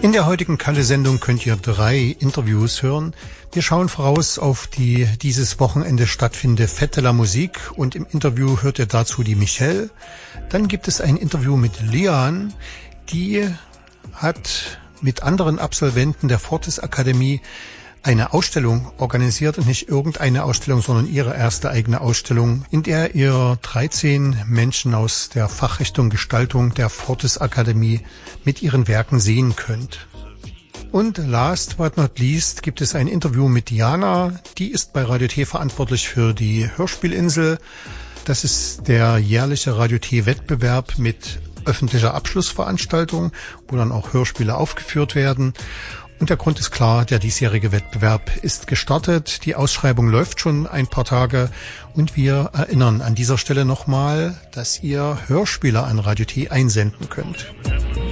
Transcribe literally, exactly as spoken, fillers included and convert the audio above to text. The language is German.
In der heutigen Kalle-Sendung könnt ihr drei Interviews hören. Wir schauen voraus auf die dieses Wochenende stattfindende Fête de la Musique und im Interview hört ihr dazu die Michelle. Dann gibt es ein Interview mit Lian, die hat mit anderen Absolventen der Fortis Akademie eine Ausstellung organisiert und nicht irgendeine Ausstellung, sondern ihre erste eigene Ausstellung, in der ihr dreizehn Menschen aus der Fachrichtung Gestaltung der Fortis Akademie mit ihren Werken sehen könnt. Und last but not least gibt es ein Interview mit Diana, die ist bei Radio T verantwortlich für die Hörspielinsel. Das ist der jährliche Radio T-Wettbewerb mit öffentlicher Abschlussveranstaltung, wo dann auch Hörspiele aufgeführt werden. Und der Grund ist klar, der diesjährige Wettbewerb ist gestartet. Die Ausschreibung läuft schon ein paar Tage und wir erinnern an dieser Stelle nochmal, dass ihr Hörspiele an Radio T einsenden könnt.